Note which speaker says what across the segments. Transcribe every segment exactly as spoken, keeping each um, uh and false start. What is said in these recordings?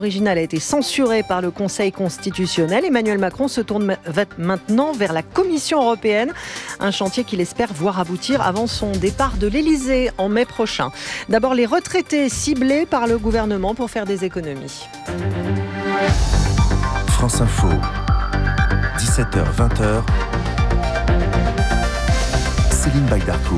Speaker 1: Original a été censuré par le Conseil constitutionnel. Emmanuel Macron se tourne maintenant vers la Commission européenne, un chantier qu'il espère voir aboutir avant son départ de l'Elysée en mai prochain. D'abord, les retraités ciblés par le gouvernement pour faire des économies.
Speaker 2: France Info, dix-sept heures vingt. Céline Baydarcourt.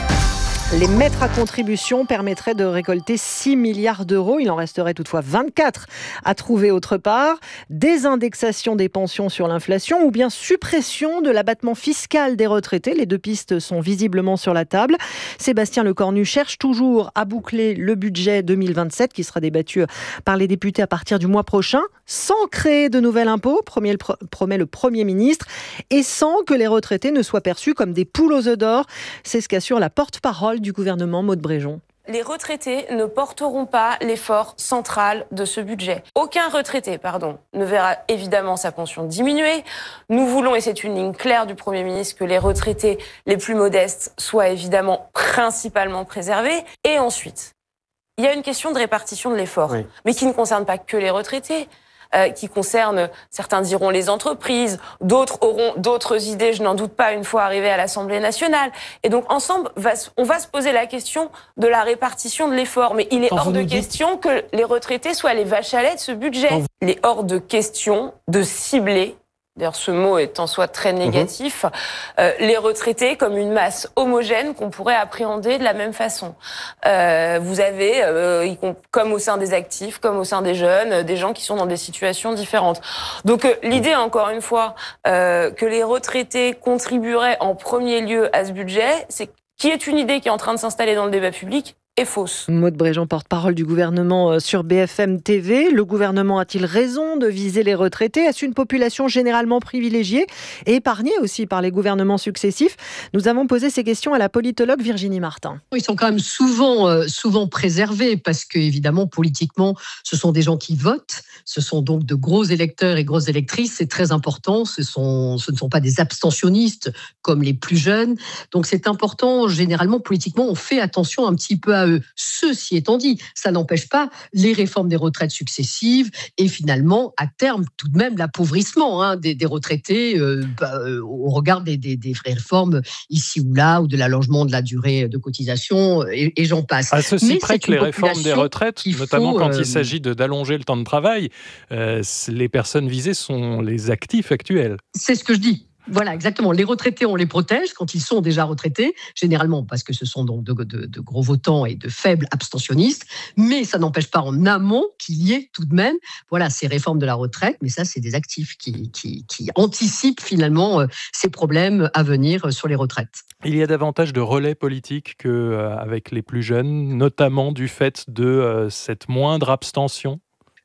Speaker 1: Les mettre à contribution permettrait de récolter six milliards d'euros. Il en resterait toutefois vingt-quatre à trouver autre part. Désindexation des pensions sur l'inflation ou bien suppression de l'abattement fiscal des retraités. Les deux pistes sont visiblement sur la table. Sébastien Lecornu cherche toujours à boucler le budget deux mille vingt-sept qui sera débattu par les députés à partir du mois prochain, sans créer de nouvel impôt, promet le Premier ministre, et sans que les retraités ne soient perçus comme des poules aux œufs d'or. C'est ce qu'assure la porte-parole du gouvernement, Maud Bréjon.
Speaker 3: Les retraités ne porteront pas l'effort central de ce budget. Aucun retraité, pardon, ne verra évidemment sa pension diminuer. Nous voulons, et c'est une ligne claire du Premier ministre, que les retraités les plus modestes soient évidemment principalement préservés. Et ensuite, il y a une question de répartition de l'effort, oui. mais qui ne concerne pas que les retraités. Euh, qui concerne, certains diront les entreprises, d'autres auront d'autres idées, je n'en doute pas, une fois arrivés à l'Assemblée nationale. Et donc, ensemble, va, on va se poser la question de la répartition de l'effort. Mais il est Quand hors de question dites... que les retraités soient les vaches à lait de ce budget. Quand... Il est hors de question de cibler, d'ailleurs ce mot est en soi très négatif, mmh. euh, les retraités comme une masse homogène qu'on pourrait appréhender de la même façon. Euh, vous avez, euh, comme au sein des actifs, comme au sein des jeunes, euh, des gens qui sont dans des situations différentes. Donc euh, l'idée, encore une fois, euh, que les retraités contribueraient en premier lieu à ce budget, c'est qui est une idée qui est en train de s'installer dans le débat public, est fausse.
Speaker 1: Maud Bréjon, porte-parole du gouvernement sur B F M T V. Le gouvernement a-t-il raison de viser les retraités ? Est-ce une population généralement privilégiée et épargnée aussi par les gouvernements successifs ? Nous avons posé ces questions à la politologue Virginie Martin.
Speaker 4: Ils sont quand même souvent, euh, souvent préservés parce que, évidemment, politiquement, ce sont des gens qui votent. Ce sont donc de gros électeurs et grosses électrices. C'est très important. Ce, sont, ce ne sont pas des abstentionnistes comme les plus jeunes. Donc, c'est important. Généralement, politiquement, on fait attention un petit peu à eux. Ceci étant dit, ça n'empêche pas les réformes des retraites successives et finalement, à terme, tout de même, l'appauvrissement hein, des, des retraités euh, bah, euh, au regard des, des, des réformes ici ou là, ou de l'allongement de la durée de cotisation, et, et j'en passe.
Speaker 5: À ceci près que les réformes des retraites, notamment faut, quand euh, il s'agit de, d'allonger le temps de travail, euh, les personnes visées sont les actifs actuels.
Speaker 4: C'est ce que je dis. Voilà, exactement. Les retraités, on les protège quand ils sont déjà retraités, généralement parce que ce sont donc de, de, de gros votants et de faibles abstentionnistes, mais ça n'empêche pas en amont qu'il y ait tout de même voilà, ces réformes de la retraite, mais ça, c'est des actifs qui, qui, qui anticipent finalement euh, ces problèmes à venir sur les retraites.
Speaker 5: Il y a davantage de relais politiques qu'avec les plus jeunes, notamment du fait de euh, cette moindre abstention ?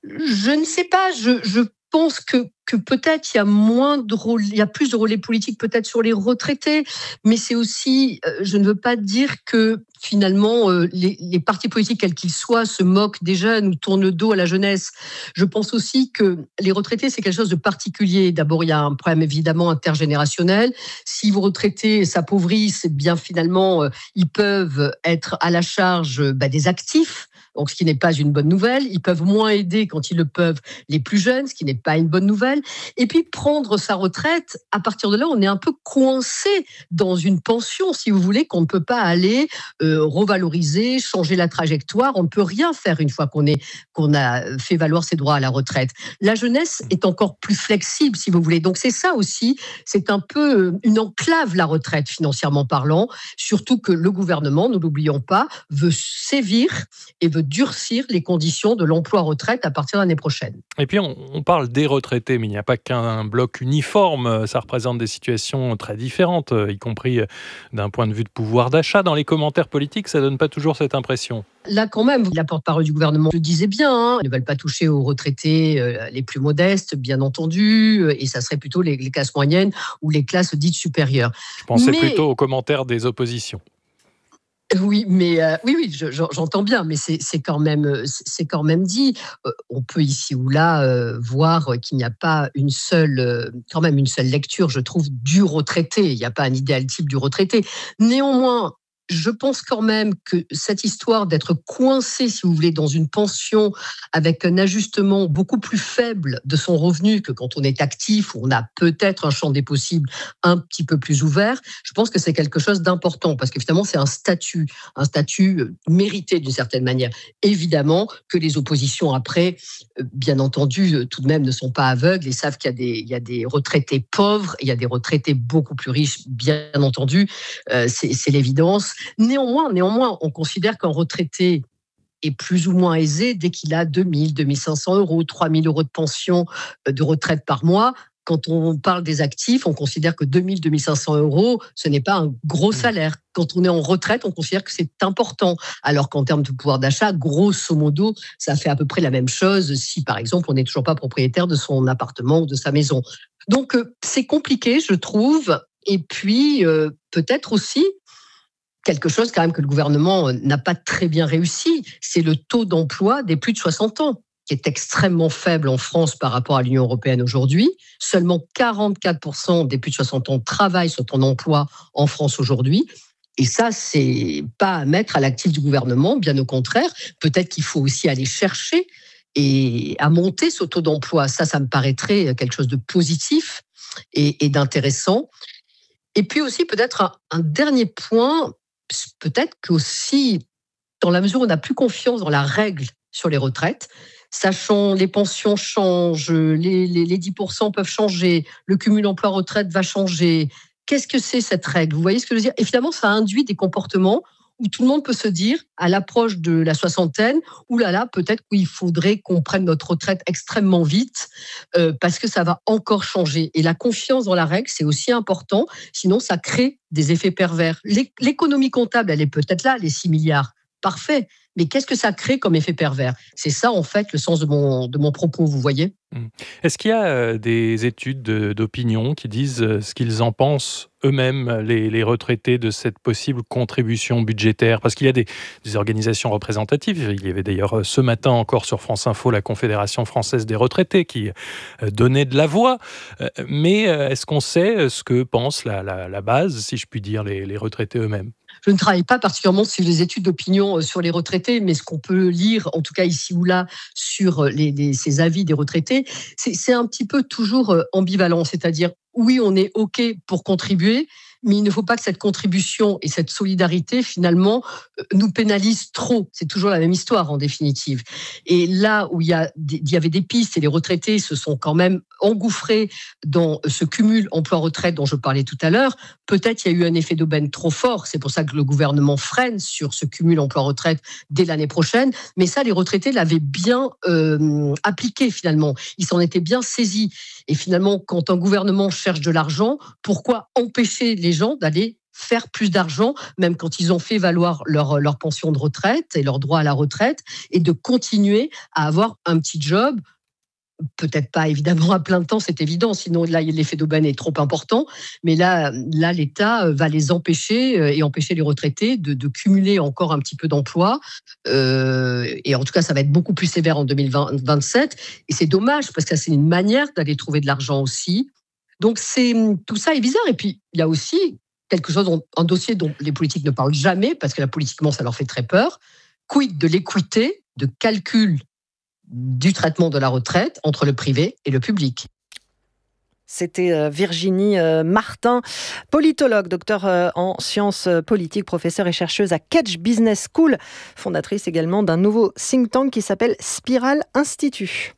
Speaker 4: Je ne sais pas, je... je... Je pense que, que peut-être il y a moins de rôle, il y a plus de relais politiques peut-être sur les retraités, mais c'est aussi, euh, je ne veux pas dire que finalement euh, les, les partis politiques quels qu'ils soient se moquent des jeunes ou tournent le dos à la jeunesse. Je pense aussi que les retraités c'est quelque chose de particulier. D'abord il y a un problème évidemment intergénérationnel. Si vos retraités s'appauvrissent, eh bien finalement euh, ils peuvent être à la charge bah, des actifs. Donc, ce qui n'est pas une bonne nouvelle. Ils peuvent moins aider quand ils le peuvent les plus jeunes, ce qui n'est pas une bonne nouvelle. Et puis, prendre sa retraite, à partir de là, on est un peu coincé dans une pension, si vous voulez, qu'on ne peut pas aller euh, revaloriser, changer la trajectoire. On ne peut rien faire une fois qu'on, est, qu'on a fait valoir ses droits à la retraite. La jeunesse est encore plus flexible, si vous voulez. Donc, c'est ça aussi. C'est un peu une enclave, la retraite, financièrement parlant. Surtout que le gouvernement, ne l'oublions pas, veut sévir et veut durcir les conditions de l'emploi-retraite à partir de l'année prochaine.
Speaker 5: Et puis on, on parle des retraités, mais il n'y a pas qu'un bloc uniforme, ça représente des situations très différentes, y compris d'un point de vue de pouvoir d'achat. Dans les commentaires politiques, ça ne donne pas toujours cette impression.
Speaker 4: Là, quand même, la porte-parole du gouvernement le disait bien, hein, ils ne veulent pas toucher aux retraités euh, les plus modestes, bien entendu, et ça serait plutôt les, les classes moyennes ou les classes dites supérieures.
Speaker 5: Je pensais
Speaker 4: mais...
Speaker 5: plutôt aux commentaires des oppositions.
Speaker 4: Oui, mais euh, oui, oui, je, j'entends bien, mais c'est, c'est quand même, c'est quand même dit. Euh, on peut ici ou là euh, voir qu'il n'y a pas une seule, euh, quand même une seule lecture, je trouve, du retraité. Il n'y a pas un idéal type du retraité. Néanmoins, je pense quand même que cette histoire d'être coincé, si vous voulez, dans une pension avec un ajustement beaucoup plus faible de son revenu que quand on est actif, où on a peut-être un champ des possibles un petit peu plus ouvert, je pense que c'est quelque chose d'important parce que finalement c'est un statut, un statut mérité d'une certaine manière. Évidemment que les oppositions après, bien entendu, tout de même ne sont pas aveugles et savent qu'il y a des, il y a des retraités pauvres, il y a des retraités beaucoup plus riches, bien entendu, euh, c'est, c'est l'évidence. Néanmoins, néanmoins, on considère qu'un retraité est plus ou moins aisé dès qu'il a deux mille, deux mille cinq cents euros, trois mille euros de pension de retraite par mois. Quand on parle des actifs, on considère que deux mille, deux mille cinq cents euros, ce n'est pas un gros salaire. Quand on est en retraite, on considère que c'est important. Alors qu'en termes de pouvoir d'achat, grosso modo, ça fait à peu près la même chose si, par exemple, on n'est toujours pas propriétaire de son appartement ou de sa maison. Donc, c'est compliqué, je trouve. Et puis, euh, peut-être aussi, quelque chose quand même que le gouvernement n'a pas très bien réussi, c'est le taux d'emploi des plus de soixante ans, qui est extrêmement faible en France par rapport à l'Union européenne aujourd'hui. Seulement quarante-quatre pour cent des plus de soixante ans travaillent, sont en emploi en France aujourd'hui. Et ça, c'est pas à mettre à l'actif du gouvernement, bien au contraire. Peut-être qu'il faut aussi aller chercher et à monter ce taux d'emploi. Ça, ça me paraîtrait quelque chose de positif et, et d'intéressant. Et puis aussi, peut-être un, un dernier point, peut-être qu'aussi, dans la mesure où on n'a plus confiance dans la règle sur les retraites, sachant les pensions changent, les, les, les dix pour cent peuvent changer, le cumul emploi-retraite va changer. Qu'est-ce que c'est cette règle ? Vous voyez ce que je veux dire ? Et finalement, ça induit des comportements où tout le monde peut se dire, à l'approche de la soixantaine, ouh là là, peut-être qu'il faudrait qu'on prenne notre retraite extrêmement vite euh, parce que ça va encore changer. Et la confiance dans la règle, c'est aussi important, sinon ça crée des effets pervers. L'économie comptable, elle est peut-être là, les six milliards, parfait. Mais qu'est-ce que ça crée comme effet pervers ? C'est ça, en fait, le sens de mon, de mon propos, vous voyez ?
Speaker 5: Est-ce qu'il y a des études d'opinion qui disent ce qu'ils en pensent eux-mêmes, les, les retraités, de cette possible contribution budgétaire ? Parce qu'il y a des, des organisations représentatives. Il y avait d'ailleurs ce matin encore sur France Info la Confédération française des retraités qui donnait de la voix. Mais est-ce qu'on sait ce que pense la, la, la base, si je puis dire, les, les retraités eux-mêmes ?
Speaker 4: Je ne travaille pas particulièrement sur les études d'opinion sur les retraités, mais ce qu'on peut lire, en tout cas ici ou là, sur les, les, ces avis des retraités, c'est, c'est un petit peu toujours ambivalent. C'est-à-dire, oui, on est OK pour contribuer, mais il ne faut pas que cette contribution et cette solidarité, finalement, nous pénalisent trop. C'est toujours la même histoire, en définitive. Et là où il y, a, il y avait des pistes, et les retraités se sont quand même engouffrés dans ce cumul emploi-retraite dont je parlais tout à l'heure, peut-être il y a eu un effet d'aubaine trop fort. C'est pour ça que le gouvernement freine sur ce cumul emploi-retraite dès l'année prochaine. Mais ça, les retraités l'avaient bien euh, appliqué, finalement. Ils s'en étaient bien saisis. Et finalement, quand un gouvernement cherche de l'argent, pourquoi empêcher les gens d'aller faire plus d'argent, même quand ils ont fait valoir leur, leur pension de retraite et leur droit à la retraite, et de continuer à avoir un petit job, peut-être pas évidemment à plein temps, c'est évident, sinon là l'effet d'aubaine est trop important, mais là, là l'État va les empêcher et empêcher les retraités de, de cumuler encore un petit peu d'emplois, euh, et en tout cas ça va être beaucoup plus sévère en deux mille vingt-sept, et c'est dommage parce que c'est une manière d'aller trouver de l'argent aussi. Donc c'est, tout ça est bizarre. Et puis il y a aussi quelque chose, un dossier dont les politiques ne parlent jamais parce que là politiquement ça leur fait très peur. Quid de l'équité, de calcul du traitement de la retraite entre le privé et le public.
Speaker 1: C'était Virginie Martin, politologue, docteur en sciences politiques, professeure et chercheuse à Kedge Business School, fondatrice également d'un nouveau think tank qui s'appelle Spiral Institute.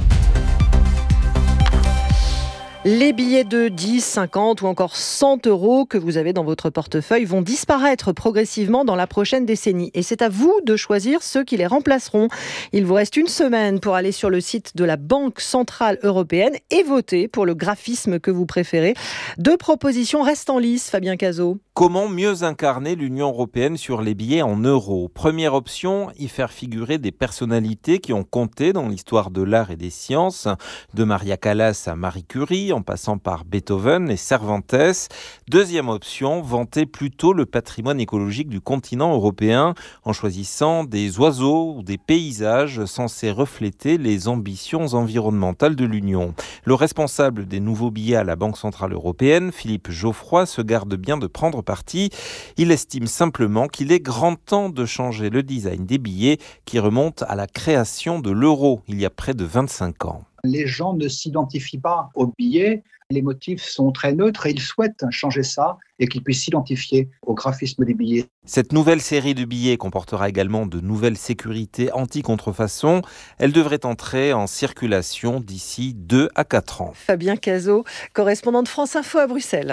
Speaker 1: Les billets de dix, cinquante ou encore cent euros que vous avez dans votre portefeuille vont disparaître progressivement dans la prochaine décennie. Et c'est à vous de choisir ceux qui les remplaceront. Il vous reste une semaine pour aller sur le site de la Banque Centrale Européenne et voter pour le graphisme que vous préférez. Deux propositions restent en lice, Fabien Cazot.
Speaker 6: Comment mieux incarner l'Union européenne sur les billets en euros ? Première option, y faire figurer des personnalités qui ont compté dans l'histoire de l'art et des sciences, de Maria Callas à Marie Curie, Vivaldi en passant par Beethoven et Cervantes. Deuxième option, vanter plutôt le patrimoine écologique du continent européen en choisissant des oiseaux ou des paysages censés refléter les ambitions environnementales de l'Union. Le responsable des nouveaux billets à la Banque centrale européenne, Philippe Geoffroy, se garde bien de prendre parti. Il estime simplement qu'il est grand temps de changer le design des billets qui remonte à la création de l'euro il y a près de vingt-cinq ans.
Speaker 7: Les gens ne s'identifient pas aux billets, les motifs sont très neutres et ils souhaitent changer ça et qu'ils puissent s'identifier au graphisme des billets.
Speaker 6: Cette nouvelle série de billets comportera également de nouvelles sécurités anti-contrefaçon. Elle devrait entrer en circulation d'ici deux à quatre ans.
Speaker 1: Fabien Cazot, correspondant de France Info à Bruxelles.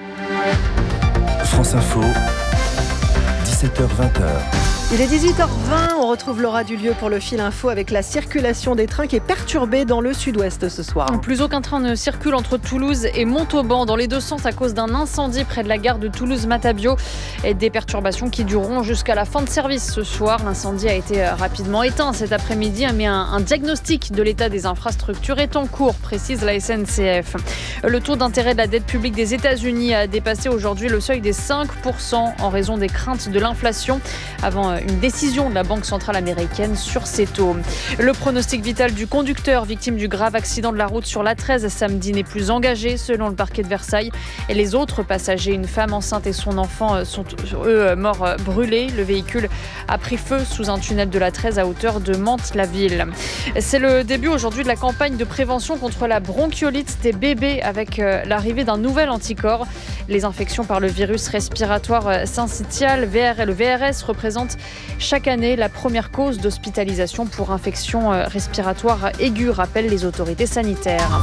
Speaker 2: France Info, dix-sept heures vingt.
Speaker 1: Il est dix-huit heures vingt, on retrouve Laura Dulieu pour le fil info avec la circulation des trains qui est perturbée dans le sud-ouest ce soir.
Speaker 8: Plus aucun train ne circule entre Toulouse et Montauban dans les deux sens à cause d'un incendie près de la gare de Toulouse-Matabio et des perturbations qui dureront jusqu'à la fin de service ce soir. L'incendie a été rapidement éteint cet après-midi, mais un, un diagnostic de l'état des infrastructures est en cours, précise la S N C F. Le taux d'intérêt de la dette publique des États-Unis a dépassé aujourd'hui le seuil des cinq pour cent en raison des craintes de l'inflation avant une décision de la Banque centrale américaine sur ces taux. Le pronostic vital du conducteur victime du grave accident de la route sur l'A treize samedi n'est plus engagé selon le parquet de Versailles. Et les autres passagers, une femme enceinte et son enfant, sont eux morts brûlés. Le véhicule a pris feu sous un tunnel de l'A treize à hauteur de Mantes-la-Ville. C'est le début aujourd'hui de la campagne de prévention contre la bronchiolite des bébés avec l'arrivée d'un nouvel anticorps. Les infections par le virus respiratoire syncytial, le V R S, représentent chaque année la première cause d'hospitalisation pour infection respiratoire aiguë, rappellent les autorités sanitaires.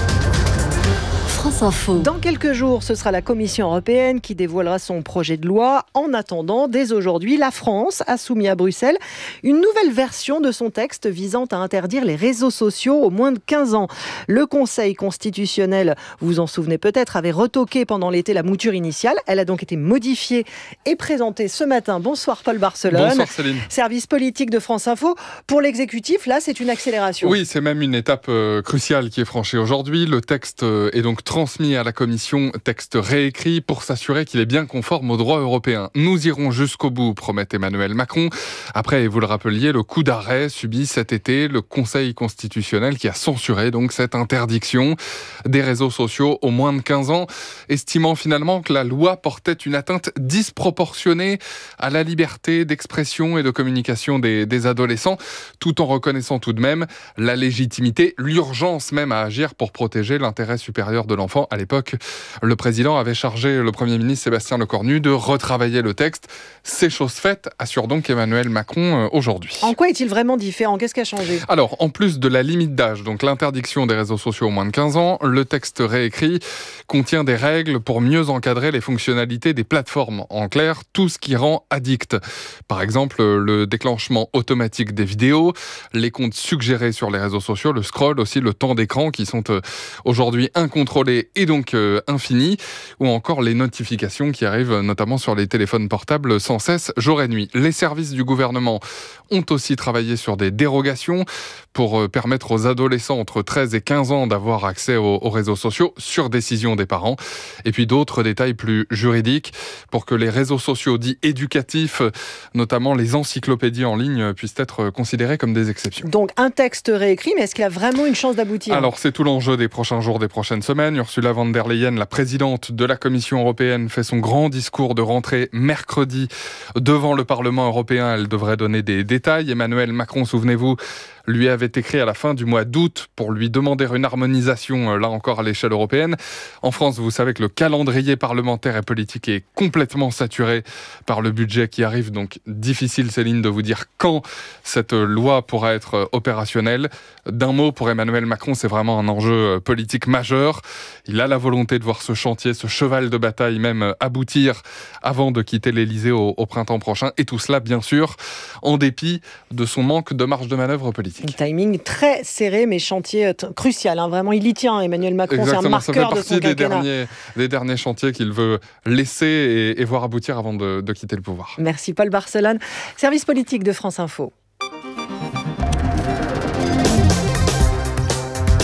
Speaker 1: France Info. Dans quelques jours, ce sera la Commission européenne qui dévoilera son projet de loi. En attendant, dès aujourd'hui, la France a soumis à Bruxelles une nouvelle version de son texte visant à interdire les réseaux sociaux aux moins de quinze ans. Le Conseil constitutionnel, vous vous en souvenez peut-être, avait retoqué pendant l'été la mouture initiale. Elle a donc été modifiée et présentée ce matin. Bonsoir Paul Barcelone.
Speaker 9: Bonsoir Céline.
Speaker 1: Service politique de France Info. Pour l'exécutif, là, c'est une accélération.
Speaker 9: Oui, c'est même une étape euh, cruciale qui est franchie aujourd'hui. Le texte euh, est donc transmis à la Commission, texte réécrit pour s'assurer qu'il est bien conforme au droit européen. Nous irons jusqu'au bout, promet Emmanuel Macron. Après, vous le rappeliez, le coup d'arrêt subi cet été, le Conseil constitutionnel qui a censuré donc cette interdiction des réseaux sociaux aux moins de quinze ans, estimant finalement que la loi portait une atteinte disproportionnée à la liberté d'expression et de communication des, des adolescents, tout en reconnaissant tout de même la légitimité, l'urgence même à agir pour protéger l'intérêt supérieur de l'enfant. À l'époque, le président avait chargé le Premier ministre Sébastien Lecornu de retravailler le texte. C'est chose faite, assure donc Emmanuel Macron aujourd'hui.
Speaker 1: En quoi est-il vraiment différent ? Qu'est-ce qui a changé ?
Speaker 9: Alors, en plus de la limite d'âge, donc l'interdiction des réseaux sociaux aux moins de quinze ans, le texte réécrit contient des règles pour mieux encadrer les fonctionnalités des plateformes. En clair, tout ce qui rend addict. Par exemple, le déclenchement automatique des vidéos, les comptes suggérés sur les réseaux sociaux, le scroll aussi, le temps d'écran qui sont aujourd'hui incontrôlés et donc euh, infini, ou encore les notifications qui arrivent notamment sur les téléphones portables sans cesse, jour et nuit. Les services du gouvernement ont aussi travaillé sur des dérogations pour euh, permettre aux adolescents entre treize et quinze ans d'avoir accès aux, aux réseaux sociaux sur décision des parents. Et puis d'autres détails plus juridiques pour que les réseaux sociaux dits éducatifs, notamment les encyclopédies en ligne, puissent être considérés comme des exceptions.
Speaker 1: Donc un texte réécrit, mais est-ce qu'il a vraiment une chance d'aboutir ?
Speaker 9: Alors c'est tout l'enjeu des prochains jours, des prochaines semaines. Ursula von der Leyen, la présidente de la Commission européenne, fait son grand discours de rentrée mercredi devant le Parlement européen. Elle devrait donner des détails. Emmanuel Macron, souvenez-vous, lui avait écrit à la fin du mois d'août pour lui demander une harmonisation, là encore à l'échelle européenne. En France, vous savez que le calendrier parlementaire et politique est complètement saturé par le budget qui arrive, donc difficile, Céline, de vous dire quand cette loi pourra être opérationnelle. D'un mot, pour Emmanuel Macron, c'est vraiment un enjeu politique majeur. Il a la volonté de voir ce chantier, ce cheval de bataille même aboutir avant de quitter l'Élysée au, au printemps prochain. Et tout cela, bien sûr, en dépit de son manque de marge de manœuvre politique.
Speaker 1: Un timing très serré, mais chantier t- crucial. Hein. Vraiment, il y tient, Emmanuel Macron.
Speaker 9: Exactement,
Speaker 1: c'est un marqueur de son
Speaker 9: des
Speaker 1: quinquennat.
Speaker 9: Derniers, des derniers chantiers qu'il veut laisser et, et voir aboutir avant de, de quitter le pouvoir.
Speaker 1: Merci Paul Barcelone. Service politique de France Info. Après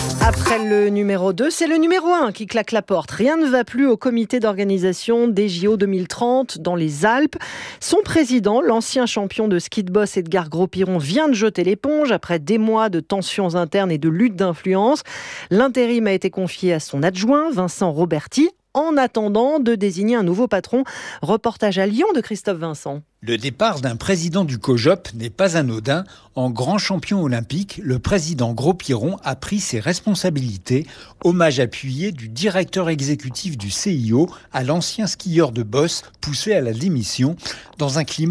Speaker 1: Après le numéro deux, c'est le numéro un qui claque la porte. Rien ne va plus au comité d'organisation des J O deux mille trente dans les Alpes. Son président, l'ancien champion de ski de boss Edgar Gros-Piron, vient de jeter l'éponge après des mois de tensions internes et de lutte d'influence. L'intérim a été confié à son adjoint, Vincent Roberti, en attendant de désigner un nouveau patron. Reportage à Lyon de Christophe Vincent.
Speaker 10: Le départ d'un président du COJOP n'est pas anodin. En grand champion olympique, le président Gros-Piron a pris ses responsabilités. Hommage appuyé du directeur exécutif du C I O à l'ancien skieur de boss poussé à la démission dans un climat